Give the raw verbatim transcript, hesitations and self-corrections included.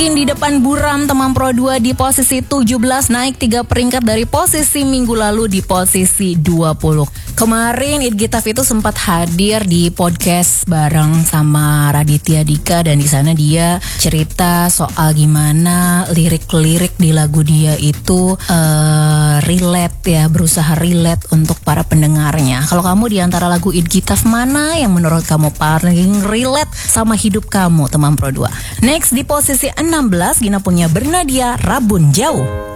Di depan Buram teman Pro dua di posisi tujuh belas, naik tiga peringkat dari posisi minggu lalu di posisi dua puluh. Kemarin It Gitaf itu sempat hadir di podcast bareng sama Raditya Dika, dan di sana dia cerita soal gimana lirik-lirik di lagu dia itu uh, relate ya, berusaha relate untuk para pendengarnya. Kalau kamu di antara lagu It Gitaf, mana yang menurut kamu paling relate sama hidup kamu teman Pro dua? Next di posisi enam belas, Gina punya Bernadia, Rabun Jauh.